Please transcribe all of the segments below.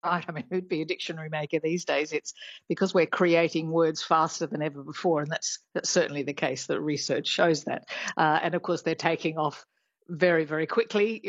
right. I mean, who'd be a dictionary maker these days? It's because we're creating words faster than ever before, and that's certainly the case. The research shows that, and of course, they're taking off very, very quickly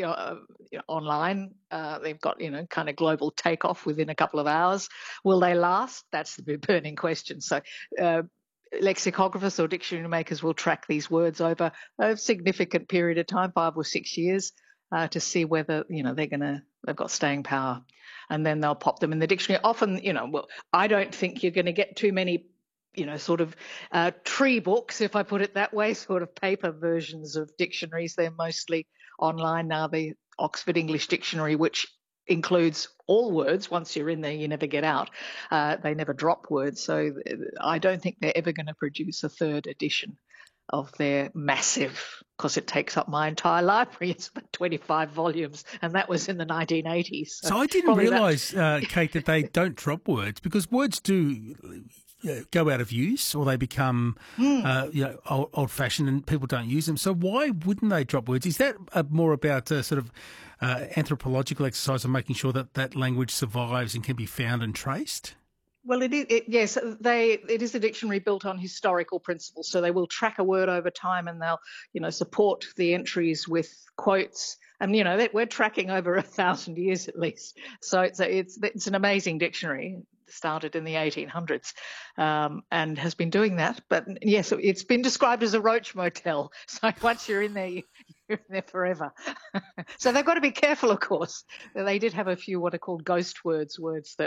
online. They've got kind of global takeoff within a couple of hours. Will they last? That's the burning question. So. Lexicographers or dictionary makers will track these words over a significant period of time, 5 or 6 years, to see whether they've got staying power, and then they'll pop them in the dictionary. Often, I don't think you're going to get too many, sort of tree books, if I put it that way, sort of paper versions of dictionaries. They're mostly online now. The Oxford English Dictionary, which includes all words. Once you're in there, you never get out. They never drop words. So I don't think they're ever going to produce a third edition of their massive, because it takes up my entire library. It's about 25 volumes, and that was in the 1980s. So I didn't realise, Kate, that they don't drop words, because words do go out of use, or they become old-fashioned and people don't use them. So why wouldn't they drop words? Is that more about sort of anthropological exercise of making sure that that language survives and can be found and traced? Well, it is. Yes, it is a dictionary built on historical principles. So they will track a word over time, and they'll, support the entries with quotes. And we're tracking over 1,000 years at least. So it's an amazing dictionary. Started in the 1800s, and has been doing that. But yes, it's been described as a roach motel. So once you're in there, you're in there forever. So they've got to be careful, of course. They did have a few what are called ghost words that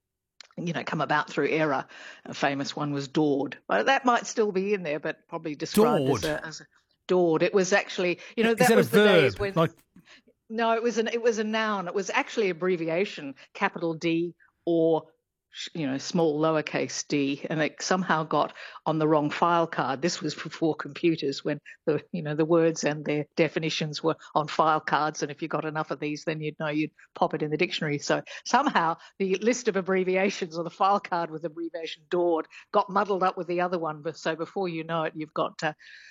come about through error. A famous one was dawed. Well, that might still be in there, but probably described as a dawed. It was actually, that was the days when. No, it was a noun. It was actually abbreviation, capital D or small lowercase d, and it somehow got on the wrong file card. This was before computers, when the words and their definitions were on file cards, and if you got enough of these, then you'd pop it in the dictionary. So somehow the list of abbreviations, or the file card with abbreviation dawed, got muddled up with the other one. So before you know it, you've got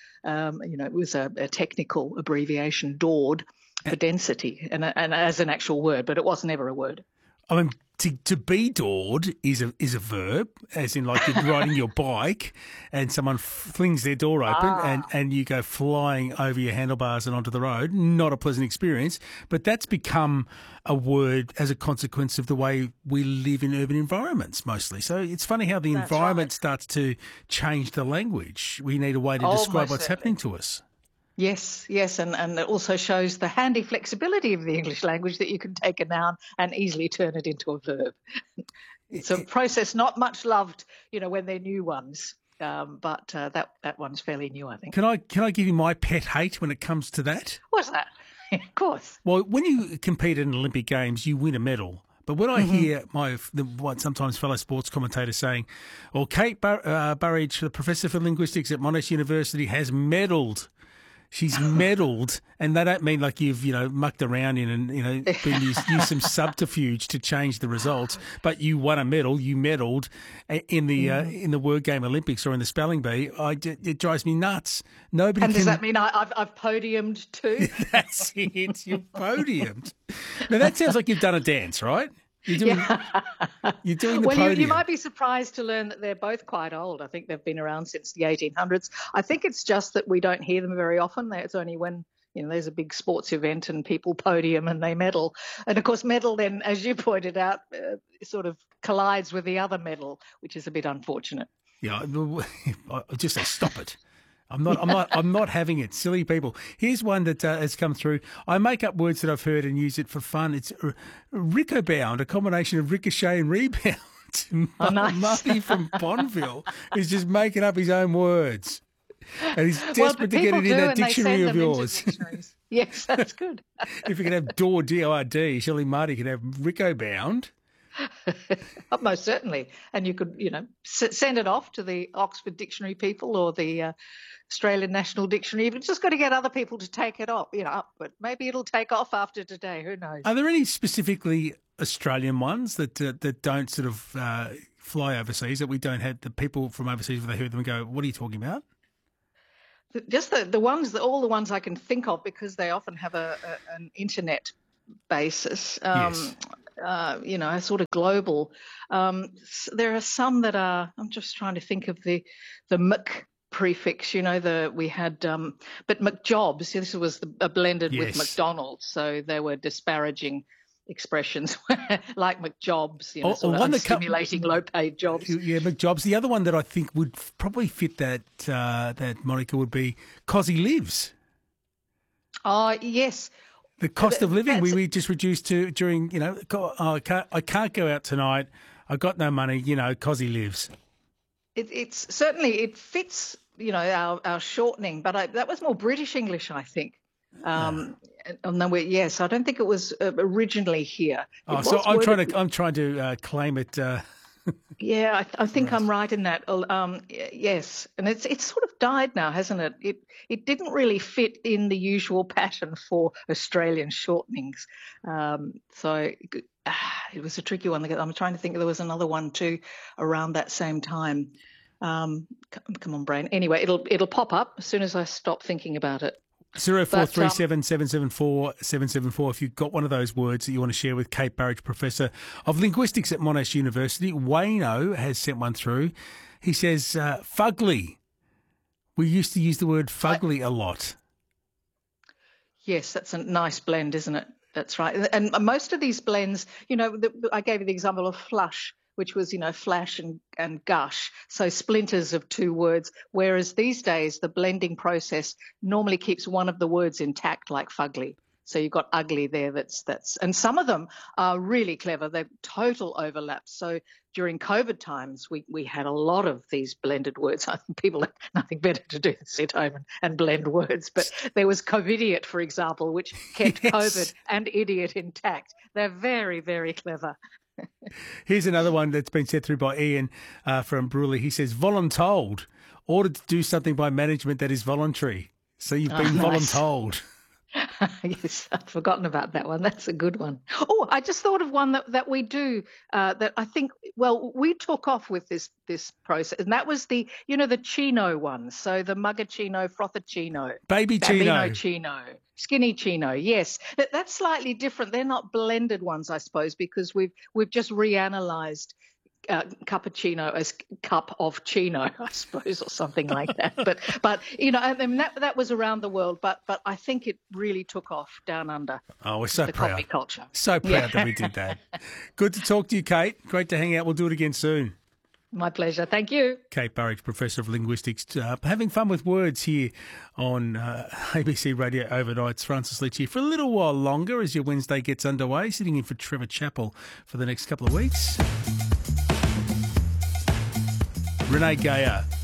it was a technical abbreviation, dawed, for density, and as an actual word, but it wasn't ever a word. I mean, to be dawed is a verb, as in like you're riding your bike and someone flings their door open and you go flying over your handlebars and onto the road. Not a pleasant experience, but that's become a word as a consequence of the way we live in urban environments mostly. So it's funny how the environment starts to change the language. We need a way to describe what's happening to us. Yes, and it also shows the handy flexibility of the English language, that you can take a noun and easily turn it into a verb. It's a process not much loved, when they're new ones, but that one's fairly new, I think. Can I give you my pet hate when it comes to that? What's that? Of course. Well, when you compete in Olympic Games, you win a medal. But when I hear sometimes fellow sports commentators saying, "Well, Kate Burridge, the professor for linguistics at Monash University, has medalled." She's meddled, and they don't mean like you've, mucked around in and, been used some subterfuge to change the results, but you won a medal, you meddled in the word game Olympics or in the spelling bee. It drives me nuts. Nobody and does that mean I've podiumed too? That's it, you've podiumed. Now, that sounds like you've done a dance, right? You're doing the podium. You might be surprised to learn that they're both quite old. I think they've been around since the 1800s. I think it's just that we don't hear them very often. It's only when there's a big sports event and people podium and they medal. And, of course, medal then, as you pointed out, sort of collides with the other medal, which is a bit unfortunate. Yeah, I just say stop it. I'm not having it. Silly people. Here's one that has come through. I make up words that I've heard and use it for fun. It's rickobound, a combination of ricochet and rebound. Nice. Murray from Bonville is just making up his own words. And he's desperate to get it in that dictionary of yours. Yes, that's good. If you can have Dord, D-O-R-D, surely Marty can have rickobound. Most certainly. And you could, send it off to the Oxford Dictionary people or the Australian National Dictionary. You've just got to get other people to take it off, but maybe it'll take off after today. Who knows? Are there any specifically Australian ones that don't sort of fly overseas, that we don't have the people from overseas when they hear them and go, what are you talking about? Just all the ones I can think of, because they often have an internet basis. Yes. sort of global. There are some that are. I'm just trying to think of the Mc prefix. We had, but McJobs. This was a blended with McDonald's, so they were disparaging expressions like McJobs, sort of stimulating low-paid jobs. Yeah, McJobs. The other one that I think would probably fit that moniker would be Cozzy Lives. Oh, yes. The cost of living we just reduced to during, I can't go out tonight. I got no money, Cozzy Lives. It's certainly, it fits, our shortening, but that was more British English, I think. I don't think it was originally here. So I'm trying to claim it. Yeah, I think I'm right in that. Yes, and it's sort of died now, hasn't it? It didn't really fit in the usual pattern for Australian shortenings. So it was a tricky one. I'm trying to think. There was another one too around that same time. Come on, brain. Anyway, it'll pop up as soon as I stop thinking about it. 0437 774 774 if you've got one of those words that you want to share with Kate Burridge, Professor of Linguistics at Monash University. Wayno has sent one through. He says, fugly. We used to use the word fugly a lot. Yes, that's a nice blend, isn't it? That's right. And most of these blends, I gave you the example of flush, which was, flash and gush, so splinters of two words, whereas these days the blending process normally keeps one of the words intact, like fugly. So you've got ugly there, and some of them are really clever. They're total overlaps. So during COVID times, we had a lot of these blended words. I think people had nothing better to do than sit home and blend words. But there was COVIDiot, for example, which kept COVID and idiot intact. They're very, very clever. Here's another one that's been sent through by Ian from Brewerley. He says, voluntold, ordered to do something by management that is voluntary. So you've been voluntold. Yes, I'd forgotten about that one. That's a good one. Oh, I just thought of one that we do that I think, we took off with this process, and that was the chino one. So the mugger-chino, frother-chino, baby chino, chino, skinny chino. Yes, that's slightly different. They're not blended ones, I suppose, because we've just reanalyzed cappuccino as cup of chino, I suppose, or something like that. But I mean, that was around the world. But I think it really took off down under. Oh, we're so the proud. coffee culture. So proud that we did that. Good to talk to you, Kate. Great to hang out. We'll do it again soon. My pleasure. Thank you. Kate Burridge, Professor of Linguistics, having fun with words here on ABC Radio Overnights. Francis Leach here for a little while longer as your Wednesday gets underway, sitting in for Trevor Chappell for the next couple of weeks. Renee Gayer